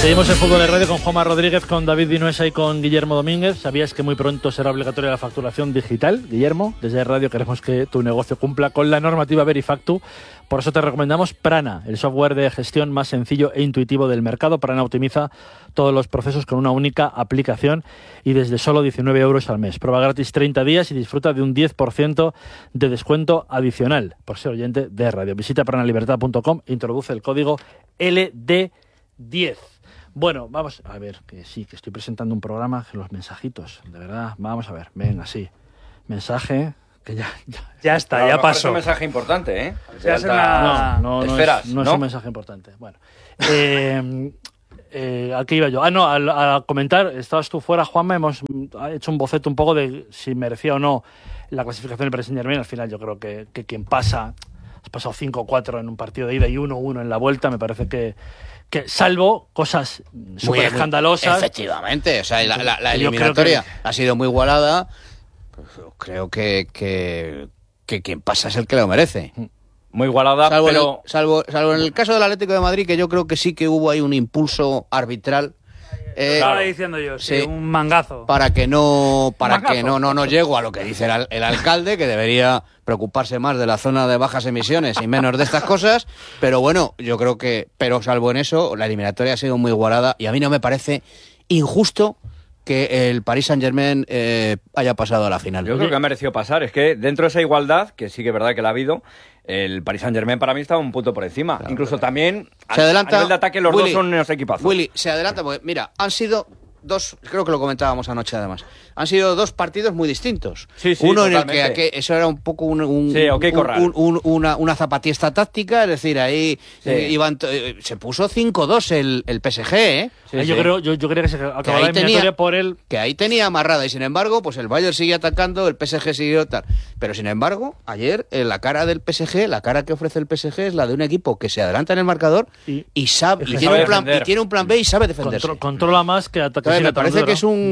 Seguimos en Fútbol de Radio con Juanma Rodríguez, con David Vinuesa y con Guillermo Domínguez. ¿Sabías que muy pronto será obligatoria la facturación digital, Guillermo? Desde Radio queremos que tu negocio cumpla con la normativa Verifactu. Por eso te recomendamos Prana, el software de gestión más sencillo e intuitivo del mercado. Prana optimiza todos los procesos con una única aplicación y desde solo 19 euros al mes. Prueba gratis 30 días y disfruta de un 10% de descuento adicional por ser oyente de Radio. Visita pranalibertad.com e introduce el código LD10. Bueno, vamos a ver, que sí, que estoy presentando un programa, que los mensajitos, de verdad, vamos a ver, venga, sí, mensaje, que ya está, pero ya pasó. Es un mensaje importante, ¿eh? No Esperas, es un mensaje importante. Bueno, aquí iba yo. A comentar, estabas tú fuera, Juanma, hemos hecho un boceto un poco de si merecía o no la clasificación del Paris Saint-Germain. Al final yo creo que quien pasa, has pasado 5-4 en un partido de ida y 1-1 en la vuelta, me parece que salvo cosas súper escandalosas. Efectivamente, o sea, la eliminatoria ha sido muy igualada. Pues creo que quien pasa es el que lo merece. Muy igualada, salvo en el caso del Atlético de Madrid, que yo creo que sí que hubo ahí un impulso arbitral. Estaba diciendo yo, sí, un mangazo. Para que no llego a lo que dice el alcalde, que debería preocuparse más de la zona de bajas emisiones y menos de estas cosas. Pero bueno, yo creo que, salvo en eso, la eliminatoria ha sido muy igualada y a mí no me parece injusto que el Paris Saint-Germain haya pasado a la final. Yo creo que ha merecido pasar. Es que dentro de esa igualdad, que sí que es verdad que la ha habido, el Paris Saint-Germain para mí estaba un punto por encima. Claro, incluso también se adelanta, a nivel de ataque los dos son unos equipazos. Willy, se adelanta porque, mira, han sido dos, creo que lo comentábamos anoche además, han sido dos partidos muy distintos. Sí, uno totalmente. En el que eso era un poco una zapatiesta táctica, es decir, ahí se puso 5-2 el PSG, ¿eh? Sí, yo creo que se acabó la eliminatoria por él. Que ahí tenía amarrada y sin embargo, pues el Bayern sigue atacando, el PSG siguió tal. Pero sin embargo, ayer la cara del PSG, la cara que ofrece el PSG es la de un equipo que se adelanta en el marcador y tiene un plan B y sabe defenderse. Controla más que atacar. Me parece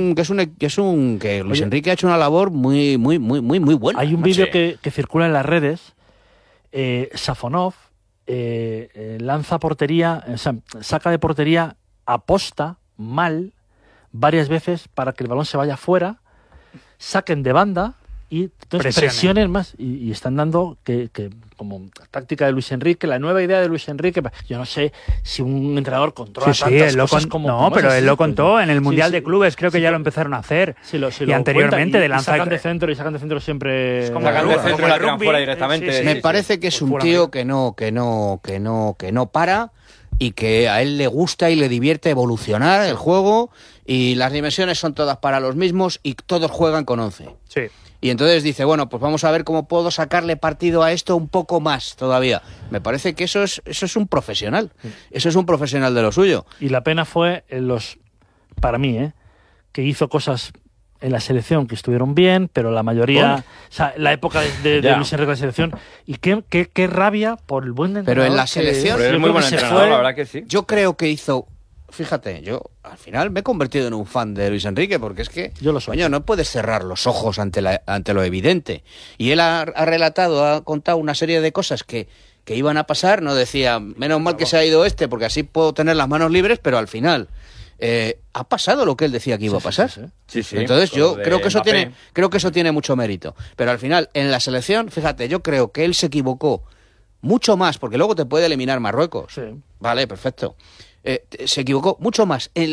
que Luis Enrique ha hecho una labor muy buena. Hay un vídeo que circula en las redes. Safonov lanza portería, saca de portería aposta mal varias veces para que el balón se vaya fuera, saquen de banda y presionen más y están dando que como táctica de Luis Enrique, la nueva idea de Luis Enrique. Yo no sé si un entrenador controla tantas cosas como pero él lo contó pues, en el Mundial de Clubes, creo que ya lo empezaron a hacer. Y anteriormente de lanzar sacan de centro siempre. Es como sacan de centro y la tiran fuera directamente. Me parece que es un tío que no para y que a él le gusta y le divierte evolucionar el juego y las dimensiones son todas para los mismos y todos juegan con 11. Sí. Y entonces dice, bueno, pues vamos a ver cómo puedo sacarle partido a esto un poco más todavía. Me parece que eso es un profesional. Eso es un profesional de lo suyo. Y la pena fue para mí, que hizo cosas en la selección que estuvieron bien, pero la mayoría... O sea, la época de Luis Enrique en la selección. Y qué rabia por el buen entrenador. Pero en la selección... Es muy buen entrenador, la verdad que sí. Yo creo que hizo... Fíjate, yo al final me he convertido en un fan de Luis Enrique porque es que, no puedes cerrar los ojos ante lo evidente. Y él ha contado una serie de cosas que iban a pasar, no decía, menos mal que se ha ido porque así puedo tener las manos libres, pero al final ha pasado lo que él decía que iba a pasar. Sí. Entonces yo creo que eso tiene mucho mérito. Pero al final, en la selección, fíjate, yo creo que él se equivocó mucho más, porque luego te puede eliminar Marruecos. Sí. Vale, perfecto. Se equivocó mucho más en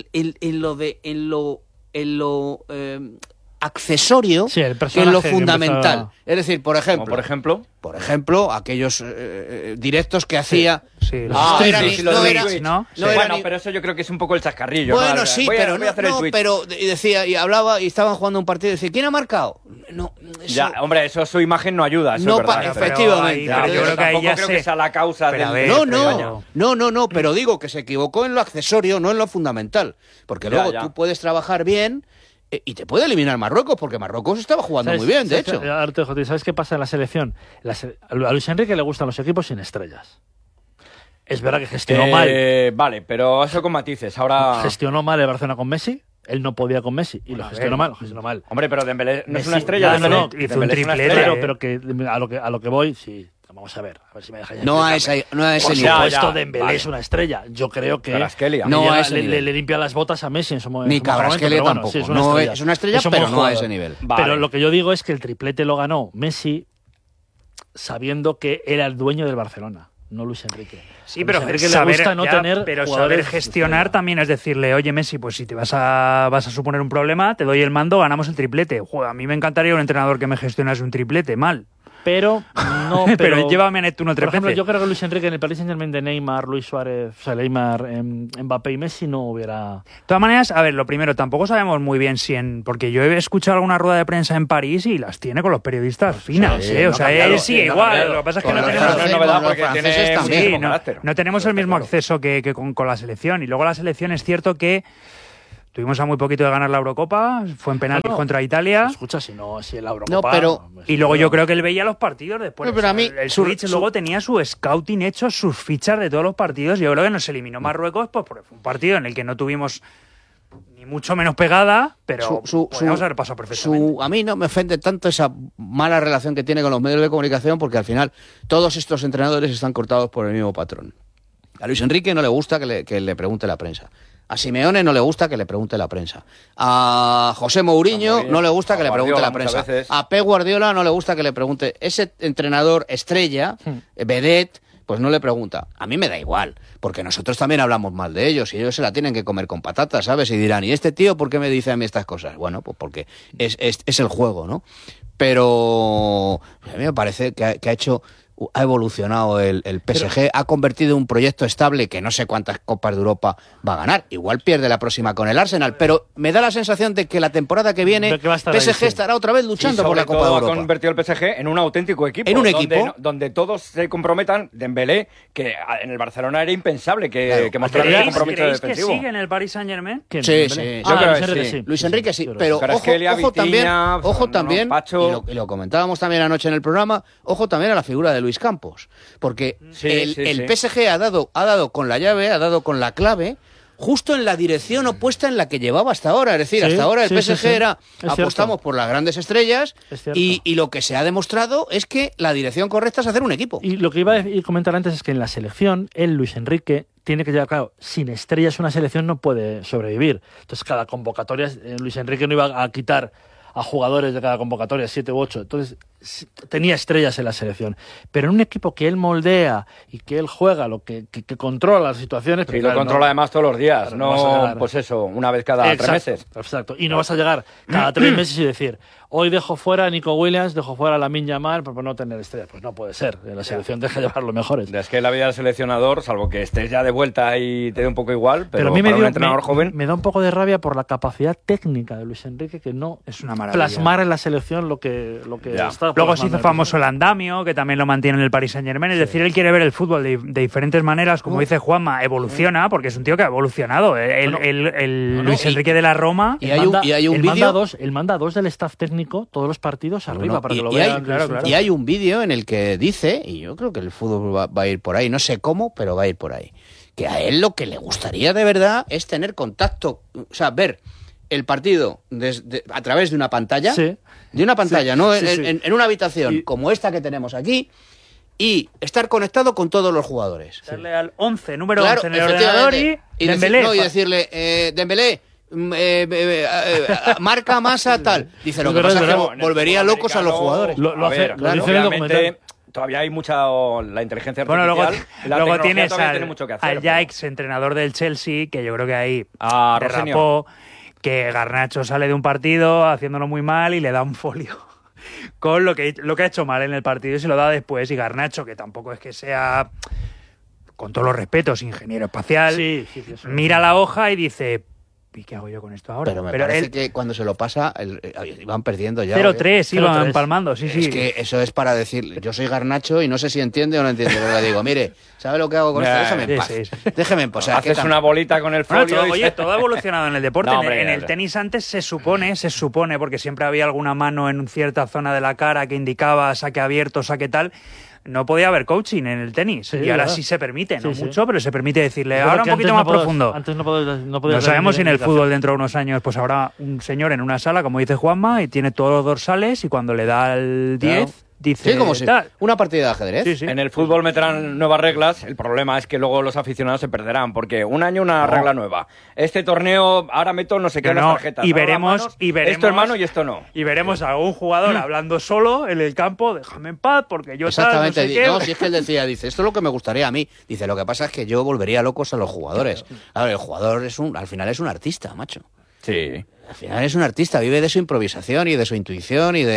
lo accesorio que en lo fundamental. Es decir, por ejemplo, aquellos directos que hacía. Sí, pero eso yo creo que es un poco el chascarrillo. Bueno, ¿no? sí, pero decía y hablaba y estaban jugando un partido y decía, ¿quién ha marcado? No, eso... Ya, hombre, eso su imagen no ayuda. Eso no, es verdad, efectivamente. Pero yo creo que ahí creo que esa es la causa No, pero digo que se equivocó en lo accesorio, no en lo fundamental. Porque luego tú puedes trabajar bien y te puede eliminar Marruecos, porque Marruecos estaba jugando muy bien, de hecho. ¿Sabes qué pasa en la selección? A Luis Enrique le gustan los equipos sin estrellas. Es verdad que gestionó mal. Vale, pero eso con matices. Ahora gestionó mal el Barcelona con Messi. Él no podía con Messi y lo gestionó mal. Hombre, pero Dembélé no es una estrella. No, hizo un triplete. Pero que a lo que voy, sí. vamos a ver si me dejáis. No a ese Por nivel. supuesto, Dembélé es una estrella. Yo creo que le limpia las botas a Messi en su momento. Ni Kvaratskhelia tampoco. Sí, es una estrella, pero no a ese nivel. Pero lo que yo digo es que el triplete lo ganó Messi sabiendo que era el dueño del Barcelona, no Luis Enrique. Sí, pero saber gestionar también es decirle, oye Messi, pues si te vas a suponer un problema, te doy el mando, ganamos el triplete. Joder, a mí me encantaría un entrenador que me gestionase un triplete, mal. Pero no. pero llévame a Neptuno triplete. Por ejemplo, yo creo que Luis Enrique en el Paris Saint-Germain de Neymar, Luis Suárez, o sea, Neymar, Mbappé y Messi no hubiera. De todas maneras, a ver, lo primero, tampoco sabemos muy bien porque yo he escuchado alguna rueda de prensa en París y las tiene con los periodistas finas, o sea, él sí, igual. Lo que pasa es que no tenemos el mismo acceso que con la selección. Y luego la selección es cierto que tuvimos a muy poquito de ganar la Eurocopa, fue en penaltis contra Italia. Escucha, si la Eurocopa. Y luego yo creo que él veía los partidos después. Pero a mí, el Switch luego tenía su scouting hecho, sus fichas de todos los partidos. Yo creo que nos eliminó Marruecos, pues porque fue un partido en el que no tuvimos ni mucho menos pegada, pero podríamos haber pasado perfectamente. A mí no me ofende tanto esa mala relación que tiene con los medios de comunicación, porque al final todos estos entrenadores están cortados por el mismo patrón. A Luis Enrique no le gusta que le pregunte la prensa. A Simeone no le gusta que le pregunte la prensa. A José Mourinho no le gusta que le pregunte la prensa. A Pep Guardiola no le gusta que le pregunte. Ese entrenador estrella, vedette, pues no le pregunta. A mí me da igual, porque nosotros también hablamos mal de ellos y ellos se la tienen que comer con patatas, ¿sabes? Y dirán, ¿y este tío por qué me dice a mí estas cosas? Bueno, pues porque es el juego, ¿no? Pero a mí me parece que ha evolucionado el PSG, ha convertido un proyecto estable que no sé cuántas Copas de Europa va a ganar. Igual pierde la próxima con el Arsenal, pero me da la sensación de que la temporada que viene PSG estará otra vez luchando por la Copa de Europa. Ha convertido el PSG en un auténtico equipo. En un equipo. Donde todos se comprometan. Dembélé, que en el Barcelona era impensable que mostrara el compromiso defensivo. ¿Creéis que sigue en el Paris Saint-Germain? Sí. Yo creo que sí. Luis Enrique sí, pero ojo también, y lo comentábamos también anoche en el programa, ojo también a la figura de Luis Campos. Porque el PSG ha dado con la llave, ha dado con la clave, justo en la dirección opuesta en la que llevaba hasta ahora. Es decir, hasta ahora el PSG era apostamos por las grandes estrellas y lo que se ha demostrado es que la dirección correcta es hacer un equipo. Y lo que iba a comentar antes es que en la selección, Luis Enrique tiene que llevar, claro, sin estrellas una selección no puede sobrevivir. Entonces cada convocatoria, Luis Enrique no iba a quitar a jugadores de cada convocatoria, 7 u 8. Entonces, tenía estrellas en la selección. Pero en un equipo que él moldea y que él juega, que controla las situaciones... Y lo controla además todos los días, pues eso, una vez cada 3 meses. Exacto, y no vas a llegar cada 3 meses y decir, hoy dejo fuera a Nico Williams, dejo fuera a Lamine Yamal por no tener estrellas. Pues no puede ser, en la selección deja llevar los mejores. Es que la vida del seleccionador, salvo que estés ya de vuelta y te dé un poco igual, pero a mí un entrenador joven... Me da un poco de rabia por la capacidad técnica de Luis Enrique, que no es una maravilla. Plasmar en la selección lo que está. Luego se hizo famoso el andamio, que también lo mantiene en el Paris Saint-Germain. Es decir, él quiere ver el fútbol de diferentes maneras, como dice Juanma, evoluciona, porque es un tío que ha evolucionado. Luis Enrique de la Roma. Y hay un vídeo. Él manda a 2 del staff técnico todos los partidos arriba para que lo vean. Claro. Y hay un vídeo en el que dice, y yo creo que el fútbol va a ir por ahí, no sé cómo, pero va a ir por ahí, que a él lo que le gustaría de verdad es tener contacto, o sea, ver el partido a través de una pantalla, en una habitación como esta que tenemos aquí, y estar conectado con todos los jugadores. Darle al 11, número 11 en el ordenador y decirle, Dembélé, marca masa tal. Dice, lo que pasa es que volvería locos a los jugadores. Obviamente todavía hay la inteligencia artificial. Luego tienes tiene mucho que hacer, al Jaix, entrenador del Chelsea, que yo creo que ahí derrapó, que Garnacho sale de un partido haciéndolo muy mal y le da un folio con lo que ha hecho mal en el partido y se lo da después. Y Garnacho, que tampoco es que sea, con todos los respetos, ingeniero espacial, mira la hoja y dice... ¿Y qué hago yo con esto ahora? Pero me parece que cuando se lo pasa, iban perdiendo ya. 0-3, iban palmando, sí. Es que eso es para decir, yo soy Garnacho y no sé si entiende o no entiende. Pero le digo, mire, ¿sabe lo que hago con esto? Déjame en paz. Déjeme en paz. Haces una bolita con el folio. Todo ha evolucionado en el deporte. En el tenis antes se supone, porque siempre había alguna mano en cierta zona de la cara que indicaba saque abierto, saque tal. No podía haber coaching en el tenis y ahora sí se permite, no mucho, pero se permite decirle ahora un poquito más profundo. Antes no podía sabemos si en el fútbol dentro de unos años pues habrá un señor en una sala, como dice Juanma, y tiene todos los dorsales y cuando le da el 10 dice... Sí, como si una partida de ajedrez. Sí, sí. En el fútbol meterán nuevas reglas, el problema es que luego los aficionados se perderán, porque un año una regla nueva. Este torneo, ahora meto no sé qué en las tarjetas. Y veremos... Esto es mano y esto no. Y veremos a algún jugador hablando solo en el campo, déjame en paz, porque yo Exactamente, tal, no sé qué. no, si es que él decía, dice, esto es lo que me gustaría a mí. Dice, lo que pasa es que yo volvería locos a los jugadores. Claro, el jugador al final es un artista, macho. Sí. Al final es un artista, vive de su improvisación y de su intuición y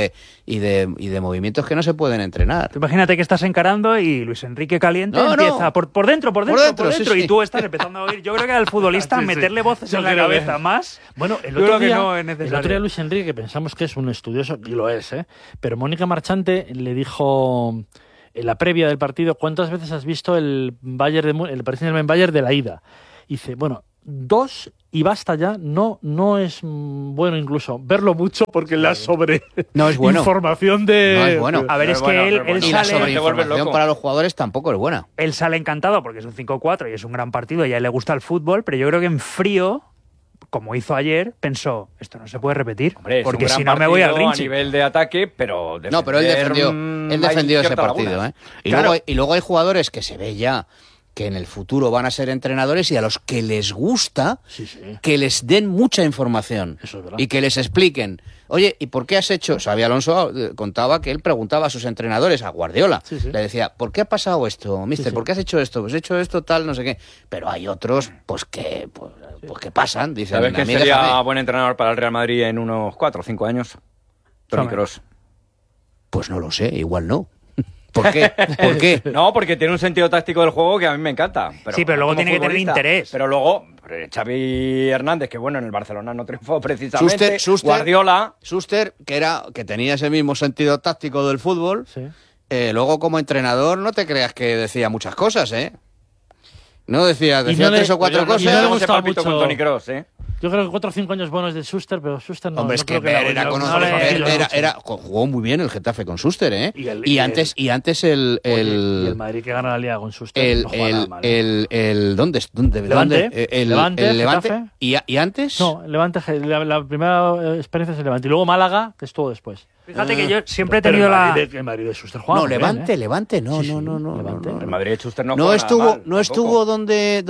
de movimientos que no se pueden entrenar. Imagínate que estás encarando y Luis Enrique caliente empieza por dentro, sí, y tú estás empezando a oír. Yo creo que al futbolista meterle voces en la cabeza más. Bueno, el otro día Luis Enrique, pensamos que es un estudioso, y lo es, pero Mónica Marchante le dijo en la previa del partido, ¿cuántas veces has visto el Paris Saint-Germain Bayern de la ida? Y dice, bueno, 2 y basta ya, no es bueno incluso verlo mucho porque la no es bueno. Información de... No es bueno. A ver, es que él y sale... la sobreinformación para los jugadores tampoco es buena. Él sale encantado porque es un 5-4 y es un gran partido y a él le gusta el fútbol, pero yo creo que en frío, como hizo ayer, pensó, esto no se puede repetir, hombre, porque si no me voy al Rinchi. A nivel de ataque, pero no, pero él defendió ese partido. Y luego hay jugadores que se ve ya que en el futuro van a ser entrenadores y a los que les gusta que les den mucha información y que les expliquen, oye, ¿y por qué has hecho? Xabi Alonso contaba que él preguntaba a sus entrenadores, a Guardiola, le decía, ¿por qué ha pasado esto, mister? ¿Por qué has hecho esto? Pues he hecho esto, tal, no sé qué. Pero hay otros, pues que pasan, dicen. ¿Sabes quién sería buen entrenador para el Real Madrid en unos 4 o 5 años? Toni Kroos. Pues no lo sé, igual no. ¿Por qué? ¿Por qué? No, porque tiene un sentido táctico del juego que a mí me encanta. Pero luego tiene que tener interés. Pero luego, Xavi Hernández, que bueno, en el Barcelona no triunfó precisamente. Guardiola. Schuster, que tenía ese mismo sentido táctico del fútbol. Sí. Luego, como entrenador, no te creas que decía muchas cosas, ¿eh? No decía 3 o 4 cosas. Y no le gustaba mucho con Toni Kroos, ¿eh? Yo creo que 4 o 5 años buenos de Schuster, pero Schuster no. Hombre, es que jugó muy bien el Getafe con Schuster, ¿eh? Y antes y el Madrid que gana la Liga con Schuster. ¿Dónde? Levante. Levante. ¿Y antes? No, Levante, la primera experiencia es el Levante. Y luego Málaga, que estuvo después. Fíjate que yo siempre he tenido el Madrid de Schuster jugaba. No, Levante, no. Levante. El Madrid de Schuster no estuvo donde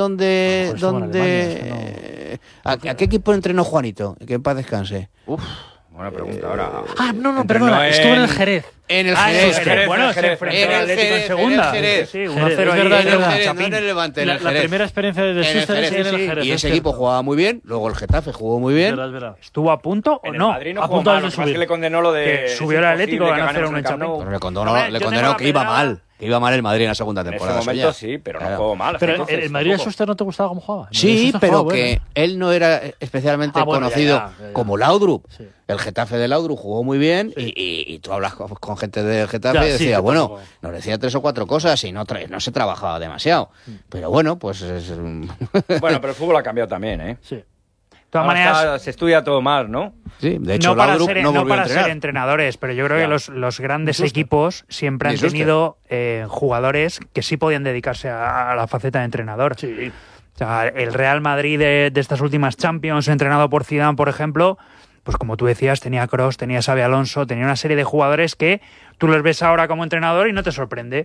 ¿A qué equipo entrenó Juanito? Que en paz descanse. Buena pregunta ahora. Perdona, estuvo en el Jerez. En el Jerez. Bueno, se enfrentó al Atlético en segunda. Sí, 1-0 ahí. No en el Levante, en el Jerez. La primera experiencia de Schuster es en el Jerez. Y ese equipo jugaba muy bien, luego el Getafe jugó muy bien. ¿Estuvo a punto o no? A punto de subir. Le condenó lo de... Subió el Atlético, ganó 0-1 en Champions. Le condenó que iba mal. Que iba mal el Madrid en la segunda temporada. En ese momento sí, pero no jugó mal. Pero el Madrid de Schuster no te gustaba cómo jugaba. Sí, pero que él no era especialmente conocido como Laudrup. El Getafe de Laudrup jugó muy bien y tú hablas con gente del Getafe y decía, bueno, nos decía 3 o 4 cosas y no se trabajaba demasiado. Pero bueno, pues... Bueno, pero el fútbol ha cambiado también, ¿eh? Sí. De todas maneras, se estudia todo más, ¿no? Sí, de hecho, no para ser entrenadores, pero yo creo que los grandes equipos siempre han tenido jugadores que sí podían dedicarse a la faceta de entrenador. Sí. O sea, el Real Madrid de estas últimas Champions, entrenado por Zidane, por ejemplo, pues como tú decías, tenía Kroos, tenía Xabi Alonso, tenía una serie de jugadores que tú los ves ahora como entrenador y no te sorprende.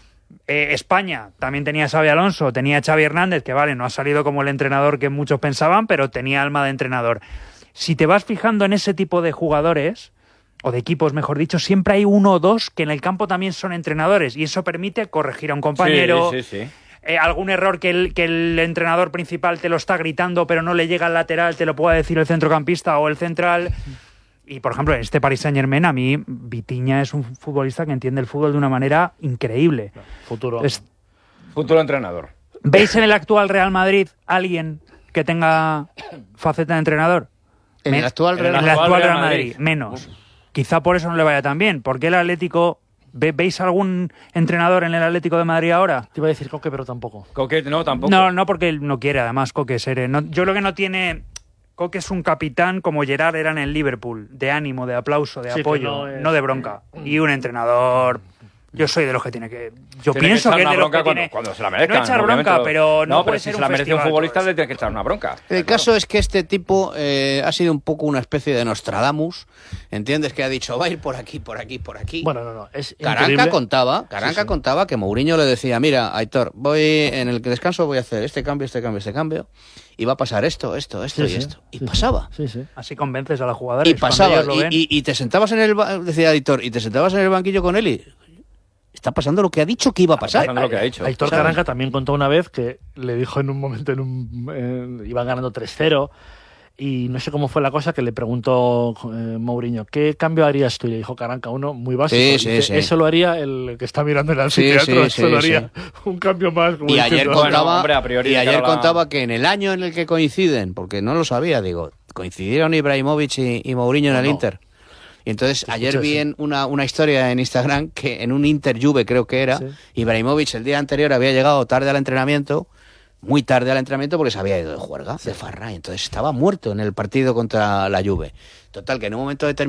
España también tenía Xabi Alonso, tenía Xavi Hernández, que vale, no ha salido como el entrenador que muchos pensaban, pero tenía alma de entrenador. Si te vas fijando en ese tipo de jugadores, o de equipos, mejor dicho, siempre hay 1 o 2 que en el campo también son entrenadores, y eso permite corregir a un compañero, algún error que el entrenador principal te lo está gritando, pero no le llega al lateral, te lo pueda decir el centrocampista o el central. Y, por ejemplo, en este Paris Saint-Germain, a mí, Vitinha es un futbolista que entiende el fútbol de una manera increíble. Futuro entrenador. ¿Veis en el actual Real Madrid alguien que tenga faceta de entrenador? En el actual Real Madrid, menos. Quizá por eso no le vaya tan bien. ¿Por qué el Atlético... ¿Veis algún entrenador en el Atlético de Madrid ahora? Te iba a decir Coque, pero tampoco. Coque, no, tampoco. No, porque él no quiere, además, Coque ser... yo creo que no tiene... Coque es un capitán como Gerrard era en el Liverpool, de ánimo, de aplauso, de apoyo, no de bronca. Y un entrenador Yo soy de los que tiene que... Yo pienso que es de los que tiene... Cuando se la merezcan. No echar bronca, pero no puede si ser se un la merece un futbolista, festival, le tiene que echar una bronca. El caso es que este tipo ha sido un poco una especie de Nostradamus, ¿entiendes? Que ha dicho, va a ir por aquí, por aquí, por aquí. Bueno, no, es Caranca contaba que Mourinho le decía, mira, Aitor, voy en el descanso voy a hacer este cambio, y va a pasar esto y esto. Y pasaba. Sí. Así convences a los jugadores. Y pasaba. Y te sentabas en el decía Aitor, y te sentabas en el banquillo con él y está pasando lo que ha dicho que iba a pasar. Aitor Caranca también contó una vez que le dijo en un momento, iban ganando 3-0, y no sé cómo fue la cosa, que le preguntó Mourinho, ¿qué cambio harías tú? Y le dijo Caranca, uno muy básico. Sí. Eso lo haría el que está mirando el anfiteatro, eso lo haría un cambio más. Como y ayer contaba, contaba, contaba que en el año en el que coinciden, porque no lo sabía, coincidieron Ibrahimovic y Mourinho en el Inter. Y entonces ayer vi en una historia en Instagram que en un Inter Juve creo que era, Ibrahimovic el día anterior había llegado tarde al entrenamiento, muy tarde al entrenamiento porque se había ido de juerga, de farra, y entonces estaba muerto en el partido contra la Juve. Total, que en un momento determinado